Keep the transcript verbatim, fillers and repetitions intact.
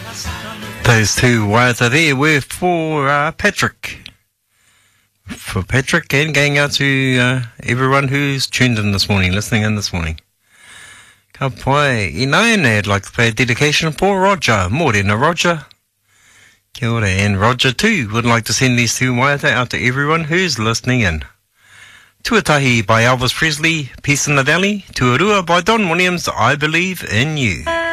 Those two wires are there were for uh, Patrick. For Patrick and going out to uh, everyone who's tuned in this morning, listening in this morning. Ka pai, I nāne, I'd like to play a dedication for Roger. Morena, Roger. Kia ora, and Roger too would like to send these two waiata out to everyone who's listening in. Tuatahi by Elvis Presley, Peace in the Valley. Tuarua by Don Williams, I Believe in You.